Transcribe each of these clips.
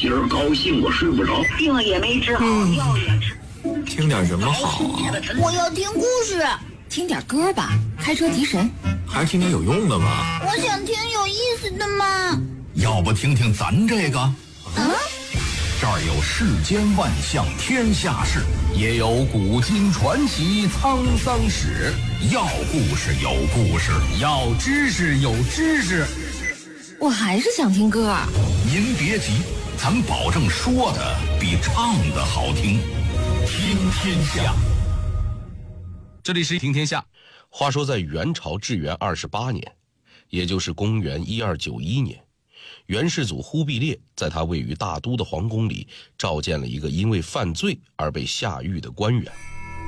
今儿高兴我睡不着， 病了也没治好，药也吃。 听点什么好啊？ 我要听故事。 听点歌吧，开车提神。 还是听点有用的吧。 我想听有意思的嘛。 要不听听咱这个？这儿有世间万象天下事，也有古今传奇沧桑史。要故事有故事，要知识有知识。 我还是想听歌。 您别急，咱保证说的比唱的好听。听天下。 这里是听天下。话说在元朝至元28年，也就是公元1291年，元世祖忽必烈在他位于大都的皇宫里召见了一个因为犯罪而被下狱的官员。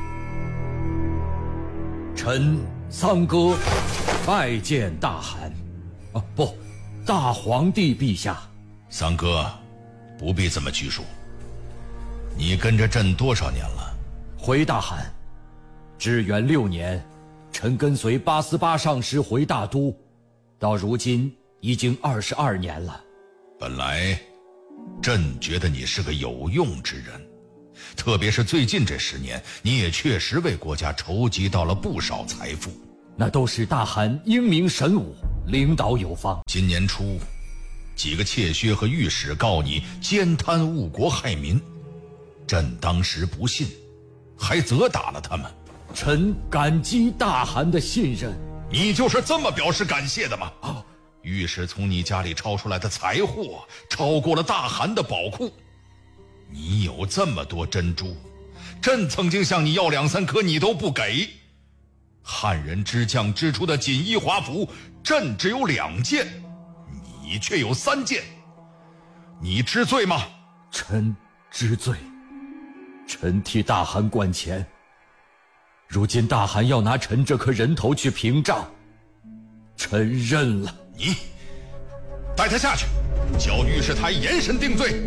臣桑哥拜见大汗。不，大皇帝陛下。 桑哥，不必这么拘束。你跟着朕多少年了？ 回大汗，至元6年，臣跟随八思巴上师回大都，到如今已经22年了。 本来朕觉得你是个有用之人，特别是最近这10年，你也确实为国家筹集到了不少财富。 那都是大汗英明神武，领导有方。 今年初，几个妾薛和御史告你奸贪误国害民，朕当时不信，还责打了他们。 臣感激大汗的信任。 你就是这么表示感谢的吗？御史从你家里抄出来的财货超过了大汗的宝库。你有这么多珍珠，朕曾经向你要2、3颗，你都不给。汉人之将织出的锦衣华服，朕只有2件，你却有3件，你知罪吗？ 臣知罪，臣替大汗管钱。如今大汗要拿臣这颗人头去平账，臣认了。 你带他下去，叫御史台严审定罪。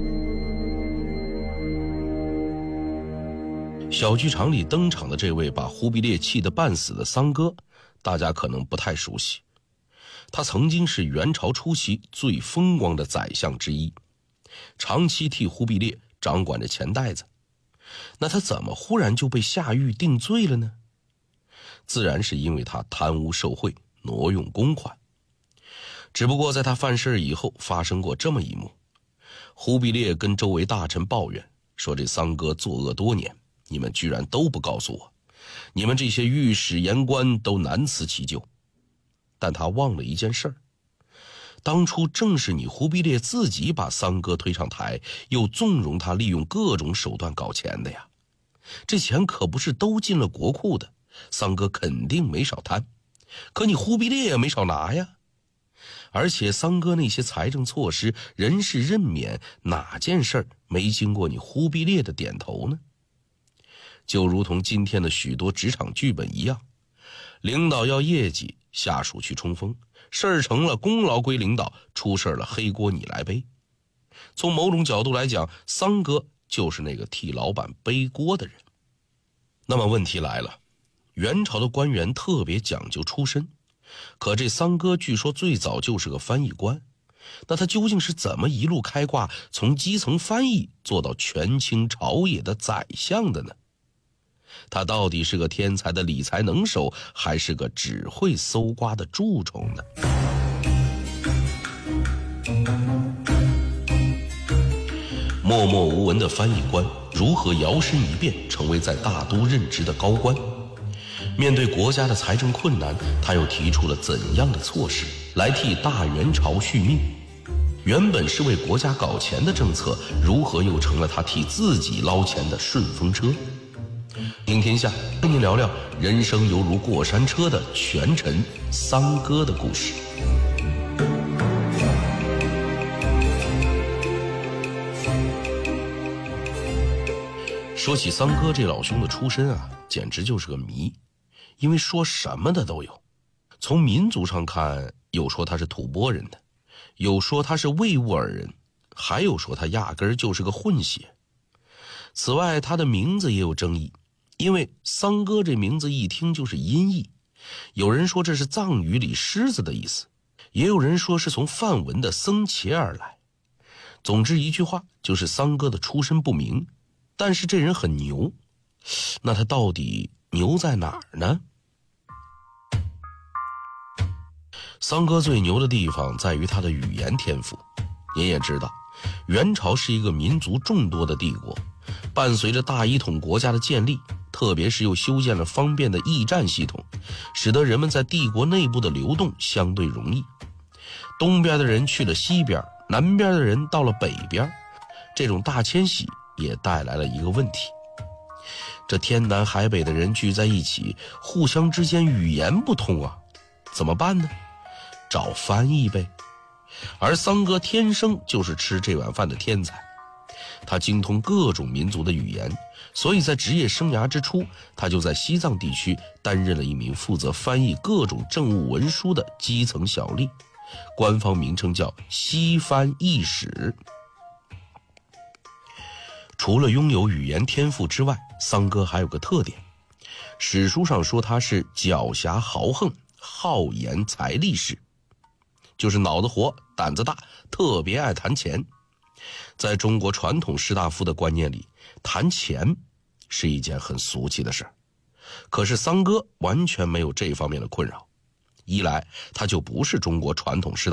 小剧场里登场的这位把忽必烈气得半死的桑哥，大家可能不太熟悉。他曾经是元朝初期最风光的宰相之一，长期替忽必烈掌管着钱袋子。那他怎么忽然就被下狱定罪了呢？自然是因为他贪污受贿，挪用公款。只不过在他犯事以后，发生过这么一幕：忽必烈跟周围大臣抱怨说，这桑哥作恶多年，你们居然都不告诉我，你们这些御史言官都难辞其咎。但他忘了一件事儿，当初正是你忽必烈自己把桑哥推上台，又纵容他利用各种手段搞钱的呀。这钱可不是都进了国库的，桑哥肯定没少贪，可你忽必烈也没少拿呀。而且桑哥那些财政措施、人事任免，哪件事儿没经过你忽必烈的点头呢？就如同今天的许多职场剧本一样，领导要业绩，下属去冲锋，事儿成了功劳归领导，出事了黑锅你来背。从某种角度来讲，桑哥就是那个替老板背锅的人。那么问题来了，元朝的官员特别讲究出身，可这桑哥据说最早就是个翻译官，那他究竟是怎么一路开挂，从基层翻译做到权倾朝野的宰相的呢？他到底是个天才的理财能手，还是个只会搜刮的蛀虫呢？默默无闻的翻译官如何摇身一变成为在大都任职的高官？面对国家的财政困难，他又提出了怎样的措施来替大元朝续命？原本是为国家搞钱的政策，如何又成了他替自己捞钱的顺风车？听天下跟您聊聊人生犹如过山车的权臣桑哥的故事。说起桑哥这老兄的出身啊，简直就是个谜，因为说什么的都有。从民族上看，有说他是吐蕃人的，有说他是维吾尔人，还有说他压根儿就是个混血。此外，他的名字也有争议，因为桑哥这名字一听就是音译，有人说这是藏语里狮子的意思，也有人说是从梵文的僧伽而来。 总之一句话，就是桑哥的出身不明，但是这人很牛。那他到底牛在哪儿呢？桑哥最牛的地方在于他的语言天赋。您也知道，元朝是一个民族众多的帝国，伴随着大一统国家的建立，特别是又修建了方便的驿站系统，使得人们在帝国内部的流动相对容易。东边的人去了西边，南边的人到了北边，这种大迁徙也带来了一个问题，这天南海北的人聚在一起，互相之间语言不通啊，怎么办呢？找翻译呗。而桑哥天生就是吃这碗饭的天才，他精通各种民族的语言，所以在职业生涯之初，他就在西藏地区担任了一名负责翻译各种政务文书的基层小吏，官方名称叫西翻译使。除了拥有语言天赋之外，桑哥还有个特点，史书上说他是狡黠豪横，好言财力士，就是脑子活，胆子大，特别爱谈钱。在中国传统士大夫的观念里，谈钱是一件很俗气的事，可是桑哥完全没有这方面的困扰。一来他就不是中国传统士大夫，